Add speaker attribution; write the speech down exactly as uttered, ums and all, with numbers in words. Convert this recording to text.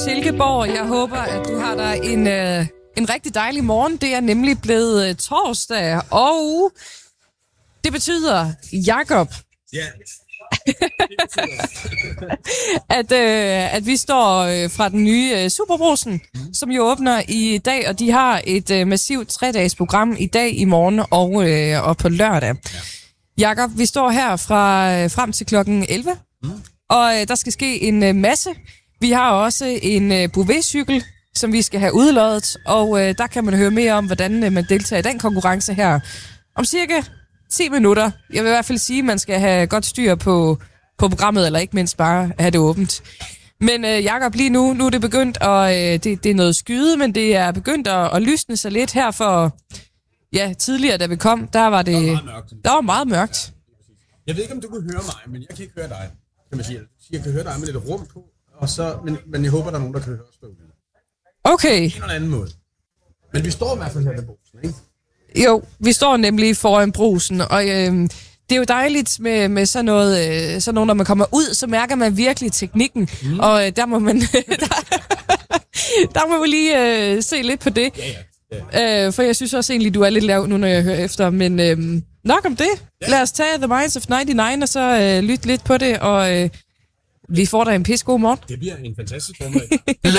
Speaker 1: Silkeborg. Jeg håber, at du har dig en, øh, en rigtig dejlig morgen. Det er nemlig blevet øh, torsdag, og det betyder, Jakob,
Speaker 2: ja.
Speaker 1: at, øh, at vi står øh, fra den nye øh, Superbrugsen, mm. som jo åbner i dag, og de har et øh, massivt tre-dages program i dag, i morgen og, øh, og på lørdag. Ja. Jakob, vi står her fra øh, frem til klokken elleve, mm. og øh, der skal ske en øh, masse. Vi har også en øh, Bouvet-cykel, som vi skal have udloddet, og øh, der kan man høre mere om, hvordan øh, man deltager i den konkurrence her om cirka ti minutter. Jeg vil i hvert fald sige, at man skal have godt styr på, på programmet, eller ikke mindst bare have det åbent. Men øh, Jakob, lige nu, nu er det begyndt, og øh, det, det er noget skyde, men det er begyndt at, at lysne sig lidt her for... Ja, tidligere, da vi kom, der var det... Der var meget mørkt. Der var meget mørkt.
Speaker 2: Jeg ved ikke, om du kunne høre mig, men jeg kan ikke høre dig, kan man sige. Jeg kan høre dig med lidt rum på, og så, men, men jeg håber, der er nogen, der kan høre os derude.
Speaker 1: Okay.
Speaker 2: På en eller anden måde. Men vi står i hvert fald her ved Brugsen, ikke?
Speaker 1: Jo, vi står nemlig foran Brugsen, og øh, det er jo dejligt med, med sådan noget, øh, sådan noget, når man kommer ud, så mærker man virkelig teknikken, mm. og øh, der må man... der, der må vi lige øh, se lidt på det.
Speaker 2: Ja, ja. Yeah.
Speaker 1: Øh, for jeg synes også egentlig, du er lidt lav nu, når jeg hører efter. Men øh, nok om det. Yeah. Lad os tage The Minds of nioghalvfems, og så øh, lytte lidt på det. Og øh, vi får da en pissegod morgen.
Speaker 2: Det bliver en fantastisk morgen.